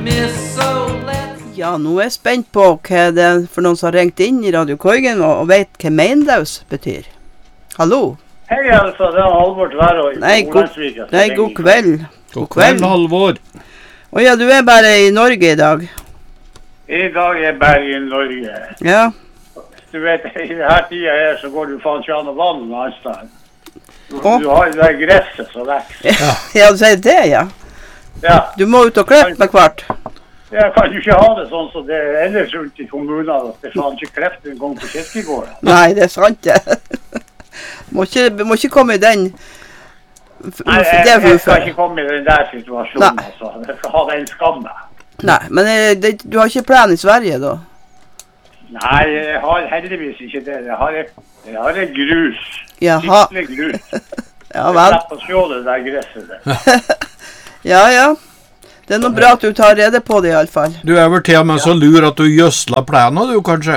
Ja, nå er jeg spent på hva det er for noen som har ringt inn i Radio Korgen og vet hva «mainlaus» betyr. Hallo? Hei, altså, det er Halvor Tværøy. Nei, god kveld. God kveld, Halvor. Ja, du er bare i Norge i dag. I dag er jeg bare i Norge. Ja. Du vet, i denne tida her så går du faen ikke an å vann noen annen sted. Du har det gresset så vekst. Ja, du sier det, ja. Ja. Du må ut og klippe med hvert. Jeg kan jo ikke ha det sånn som det er ellers rundt i kommunen, at det faen ikke kleft en gang på kirkegården. Nei, det er sant det. Må ikke komme i den. Nei, jeg skal ikke komme i den der situasjonen, altså. Jeg skal ha den skammet. Nei, men du har ikke plan i Sverige da? Nei, jeg har heldigvis ikke det. Jeg har en grus. Jaha. Skikkelig grus. Ja, vel. Jeg slipper å sjå det der gresset der. Ja. Det er noe bra at du tar rede på det i alle fall. Du er vel til og med så lur at du gjøsler plenen, du kanskje?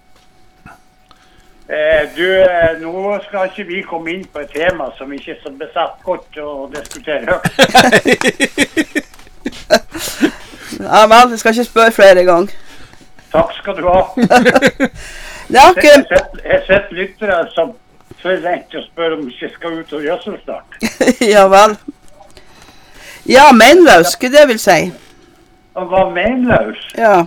Nå skal ikke vi komme inn på et tema som ikke er så besatt godt å diskutere høyt. Ja vel, jeg skal ikke spørre flere ganger. Takk skal du ha. Jeg sett lyttere som forventer å spørre om vi ikke skal ut og gjødsel snart. Ja vel. Ja, «mainlaus», hva det vil si? Hva «mainlaus»? Ja.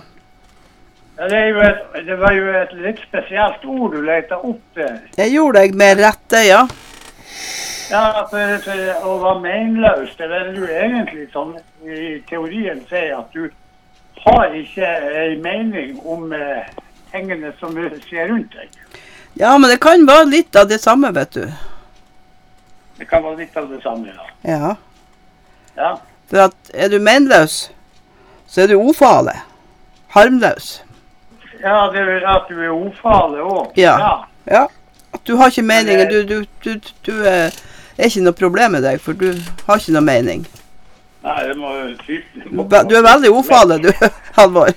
Det var jo et litt spesielt ord du lette opp der. Jeg gjorde det med rette, ja. Ja, for å være «mainlaus», det vil du egentlig sånn i teorien si at du har ikke en mening om tingene som skjer rundt deg. Ja, men det kan være litt av det samme, vet du. Det kan være litt av det samme, ja. Ja. Ja. For at er du «mainlaus», så er du ufarlig. Harmløs. Ja, det er at du er ufarlig også. Ja. At du har ikke meningen. Du er ikke noe problem med deg, for du har ikke noe mening. Nei, det må jo type. Du er veldig ufarlig, du, Halvor.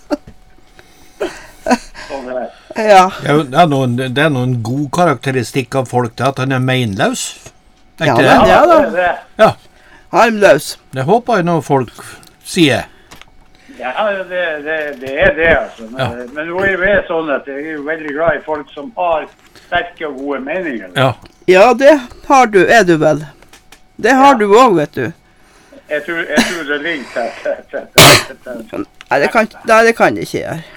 Sånn er det. Ja. Det er noen god karakteristikk av folk til at han er «mainlaus». Ja, da. Ja. Harmløs. Det håper jeg når folk sier. Ja, det er det, altså. Men nå er det sånn at jeg er veldig glad i folk som har sterke og gode meninger. Ja, det er du vel. Det har du også, vet du. Jeg tror det ligger til. Nei, det kan det ikke gjøre.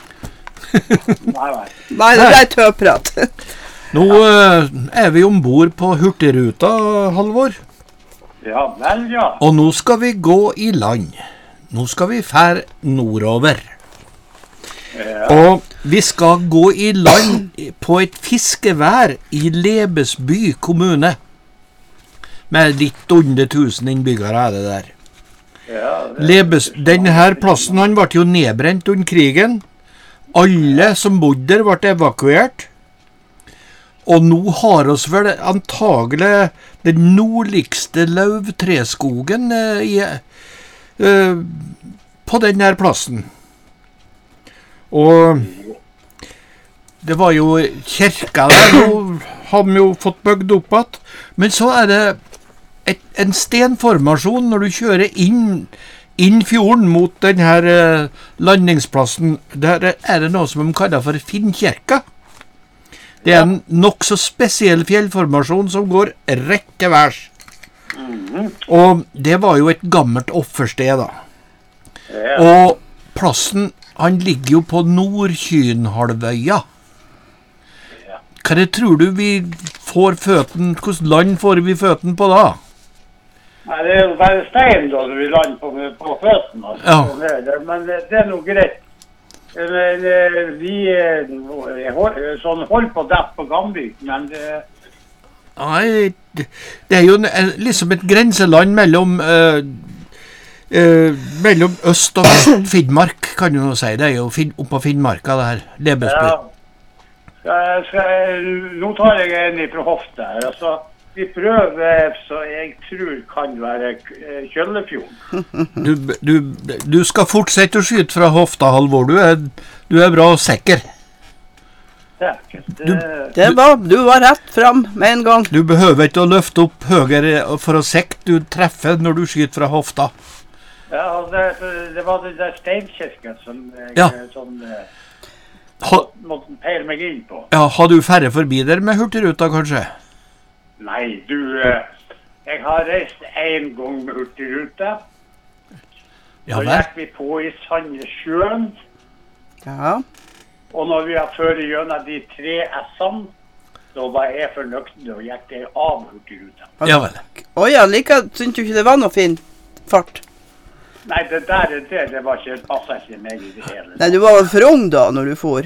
Nei, det er tøvprat. Nå er vi ombord på Hurtigruta, Halvor. Ja, vel, ja. Og nå skal vi gå i land. Nå skal vi fære nordover. Ja. Og vi skal gå i land på et fiskevær i Lebesby kommune. Med litt under 1000 innbyggere er det der. Ja, denne her plassen han ble jo nedbrent under krigen. Alle som bodde der ble evakuert. Og nå har oss vel antagelig den nordligste løvtreskogen på denne plassen. Og det var jo kirka der, nå har vi jo fått bygd opp at. Men så er det en stenformasjon når du kjører inn fjorden mot denne landingsplassen. Der er det noe som de kaller for Finnkirka. Det er en nok så spesiell fjellformasjon som går rett til værs. Og det var jo et gammelt offersted da. Ja. Og plassen, han ligger jo på Nordkynhalvøya. Hva det tror du vi får føtten, hvordan land får vi føtten på da? Nei, det er jo bare stein da vi lander på føtten. Altså. Ja. Men det er noe greit. Men vi holder på dett på Gamvik, men Nei, det er jo liksom et grenseland mellom øst og vest Finnmark, kan du jo si. Det er jo oppå Finnmarka, det her, Lebesby. Ja. Nå tar jeg en fra hofta her, altså. Vi prøver, så jeg tror kan være Kjøllefjorden. Du skal fortsette å skyte fra hofta, Halvor. Du er bra og sikker. Du var rett fram med en gang. Du behøver ikke å løfte opp høyere for å sikte. Du treffer når du skyter fra hofta. Ja, det var den der steinkirken som Ja. måtte peile meg inn på. Ja, har du færre forbi der med Hurtigruta, kanskje? Nei, jeg har reist en gang med Hurtigruta. Ja Så vel. gikk vi på i Sandnessjøen, Ja. og når vi har ført gjennom de 3 S-ene, så var jeg fornøyd og gikk jeg av Hurtigruta. Ja vel. Åja, synes du ikke det var noe fin fart? Nei, det var ikke, passet ikke meg i det hele. Nei, du var vel for ung da, når du for.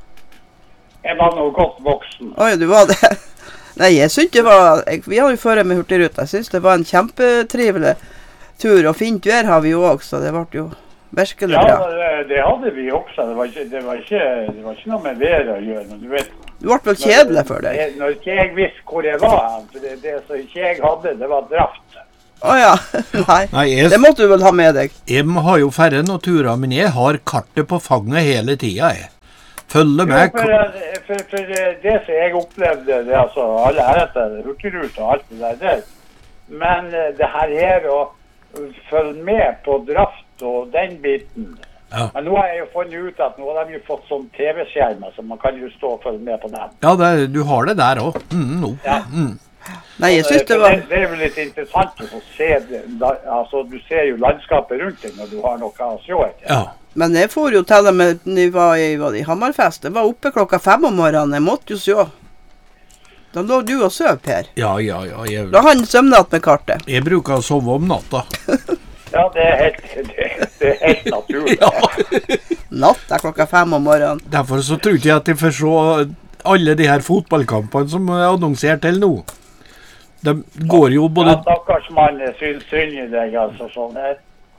Jeg var nå godt voksen. Åja, du var det. Nei, jeg synes det var, vi har jo ført med Hurtigruta. Jeg synes det var en kjempetrivelig tur, og fint vær har vi jo også, så det ble jo virkelig Ja, bra. det hadde vi også. Det var ikke noe med været å gjøre, men du vet. Du ble vel kjedelig for deg? Når ikke jeg visste hvor jeg var, for det som ikke jeg hadde, det var draft. Åja, nei. Nei, Det måtte du vel ha med deg. jeg har jo færre noen turer, men jeg har kartet på fanget hele tida, jeg. Følger med. For det som jeg opplevde, det altså alle heretter, Hurtigrute og alt det der. Men det her å følge med på draft og den biten. Ja. Men nå har jeg jo funnet ut at nå har de jo fått sånn TV-skjermer, så man kan jo stå og følge med på dem. Ja, du har det der òg. No. Ja. Nei, jeg synes det var... Det er jo litt interessant å se det. Altså, du ser jo landskapet rundt deg når du har noe å se etter. Ja. Men jeg får jo til dem når vi var i Hammerfest. Det var oppe 5:00 om morgenen. Jeg måtte jo se. Da lå du og søv, Per. Ja. Da han søvnet med kartet. Jeg bruker å sove om natta. Ja, det er helt naturlig. Ja. Natta 5:00 om morgenen. Derfor så tror ikke jeg at jeg får se alle de her fotballkampene som er annonsert til nå. De går jo både... Ja, stakkars mann, synd i deg, altså, sånn her.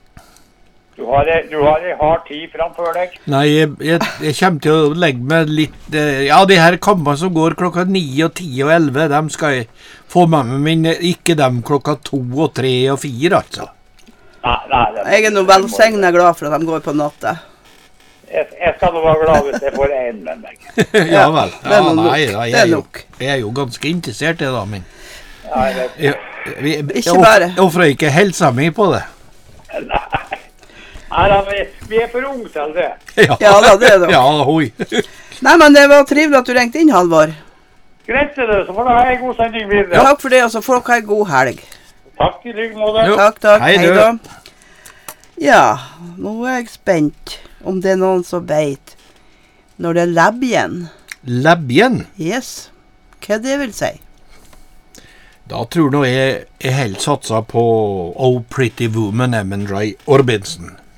Du har en hard tid framfor deg. Nei, jeg kommer til å legge meg litt... Ja, de her kampene som går 9 og 10 og 11, dem skal jeg få med meg, men ikke dem 2 og 3 og 4, altså. Nei, Jeg er nå velsignet glad for at de går på natta. Jeg skal nå være glad hvis jeg får en med meg. Ja vel. det er Ja, nok. nei, da, Det er nok. jeg er jo ganske interessert i det, da, men... Ja, jeg vet. Ikke bare. Jeg offrer ikke helsa mi på det. Nei, da, vi er for unge til det. Ja da, det er det. Ja, hoi. Nei, men det var trivelig at du ringte inn, Halvor. Greit til det, så får du ha en god sending videre. Takk for det, og så får dere en god helg. Takk i like måte. Jo. Takk. Hei, Hei du. da. Ja, nå er jeg spent om det er noen som vet når det er lebjen. Lebjen. Yes. Hva det vil si? Da tror nå jeg helt satsa på Oh Pretty Woman, Emmendry Orbinson.